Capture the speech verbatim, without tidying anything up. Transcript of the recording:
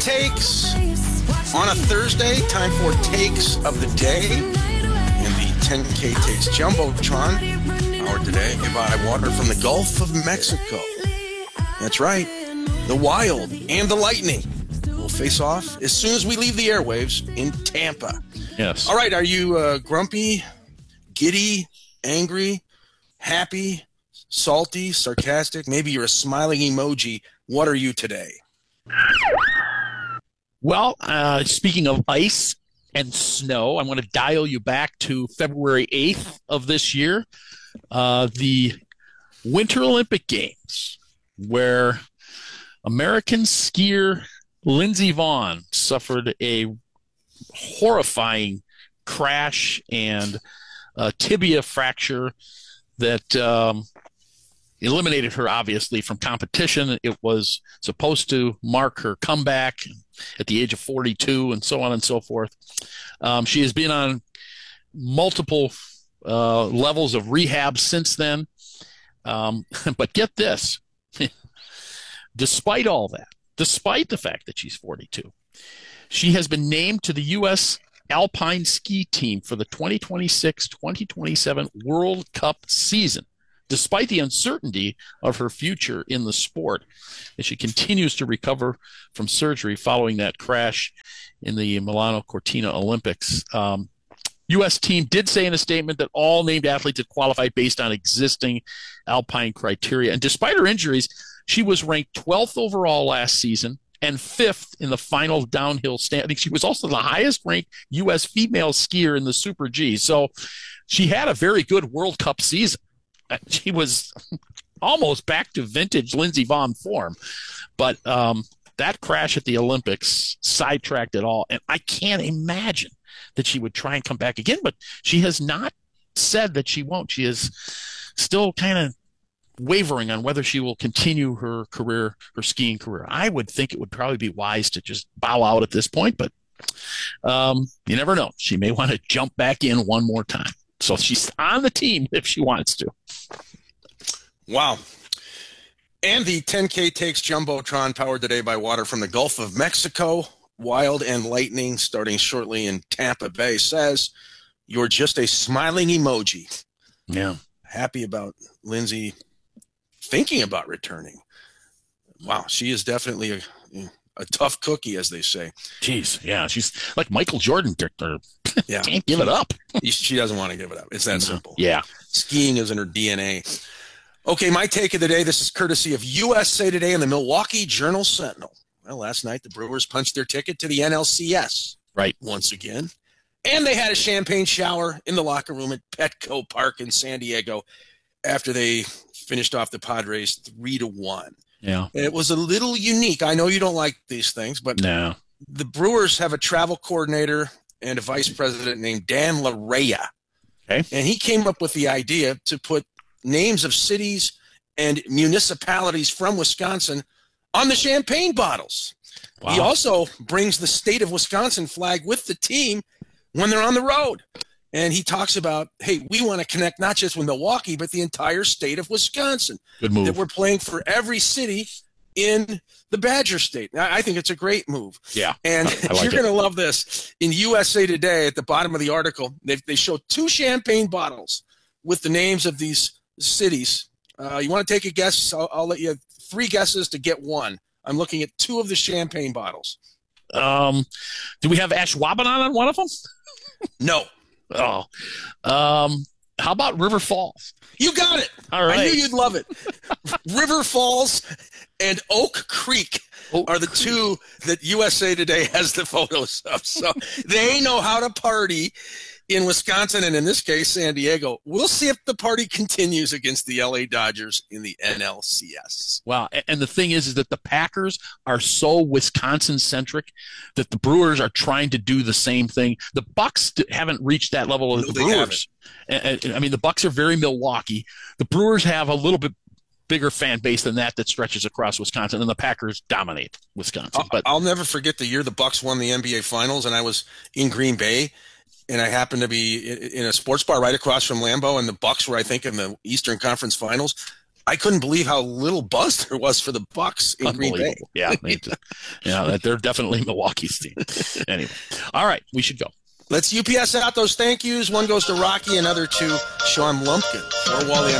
takes on a Thursday. Time for takes of the day in the ten K Takes Jumbotron, powered today by water from the Gulf of Mexico. That's right. The Wild and the Lightning will face off as soon as we leave the airwaves in Tampa. Yes. All right. Are you uh, grumpy, giddy, angry, happy, salty, sarcastic? Maybe you're a smiling emoji. What are you today? Well, uh, speaking of ice and snow, I'm going to dial you back to February eighth of this year, uh, the Winter Olympic Games, where American skier Lindsey Vonn suffered a horrifying crash and a tibia fracture that um, eliminated her, obviously, from competition. It was supposed to mark her comeback at the age of forty-two and so on and so forth. Um, she has been on multiple uh, levels of rehab since then. Um, but get this, despite all that, despite the fact that she's forty-two, she has been named to the U S Alpine ski team for the twenty twenty-six twenty twenty-seven World Cup season, despite the uncertainty of her future in the sport, as she continues to recover from surgery following that crash in the Milano Cortina Olympics. Um, U S team did say in a statement that all named athletes had qualified based on existing Alpine criteria. And despite her injuries, she was ranked twelfth overall last season and fifth in the final downhill stand. I think she was also the highest ranked U S female skier in the Super G. So she had a very good World Cup season. She was almost back to vintage Lindsey Vonn form. But um, that crash at the Olympics sidetracked it all. And I can't imagine that she would try and come back again. But she has not said that she won't. She is still kind of wavering on whether she will continue her career, her skiing career. I would think it would probably be wise to just bow out at this point. But um, you never know. She may want to jump back in one more time. So she's on the team if she wants to. Wow. And the ten K Takes Jumbotron, powered today by water from the Gulf of Mexico. Wild and Lightning, starting shortly in Tampa Bay, says, "You're just a smiling emoji." Yeah. Happy about Lindsey thinking about returning. Wow, she is definitely a, a tough cookie, as they say. Jeez, yeah. She's like Michael Jordan. Or Yeah. Can't give it up. She doesn't want to give it up. It's that simple. Yeah. Skiing is in her D N A. Okay, my take of the day, this is courtesy of U S A Today and the Milwaukee Journal-Sentinel. Well, last night the Brewers punched their ticket to the N L C S. Right. Once again. And they had a champagne shower in the locker room at Petco Park in San Diego after they finished off the Padres three to one. Yeah. And it was a little unique. I know you don't like these things, but no. The Brewers have a travel coordinator and a vice president named Dan Larea. Okay. And he came up with the idea to put names of cities and municipalities from Wisconsin on the champagne bottles. Wow. He also brings the state of Wisconsin flag with the team when they're on the road. And he talks about, hey, we want to connect not just with Milwaukee, but the entire state of Wisconsin. Good move. That we're playing for every city in the Badger State. I think it's a great move. Yeah. And like you're going to love this. In U S A Today, at the bottom of the article, they, they show two champagne bottles with the names of these cities. Uh, you want to take a guess? I'll, I'll let you have three guesses to get one. I'm looking at two of the champagne bottles. Um, do we have Ashwaubenon on one of them? No. Oh, um, how about River Falls? You got it. All right. I knew you'd love it. River Falls and Oak Creek Oak are the Creek. two that U S A Today has the photos of. So they know how to party in Wisconsin, and in this case, San Diego. We'll see if the party continues against the L A Dodgers in the N L C S. Wow. And the thing is, is that the Packers are so Wisconsin-centric that the Brewers are trying to do the same thing. The Bucks haven't reached that level of No, the they Brewers. And- and- I mean, the Bucks are very Milwaukee. The Brewers have a little bit bigger fan base than that that stretches across Wisconsin, and the Packers dominate Wisconsin. I'll, But I'll never forget the year the Bucks won the N B A Finals, and I was in Green Bay, and I happened to be in a sports bar right across from Lambeau, and the Bucks were, I think, in the Eastern Conference Finals. I couldn't believe how little buzz there was for the Bucks in Green Bay. Yeah, they, yeah, they're definitely Milwaukee's team. Anyway, all right, we should go. Let's U P S out those thank yous. One goes to Rocky, another to Sean Lumpkin. For Wally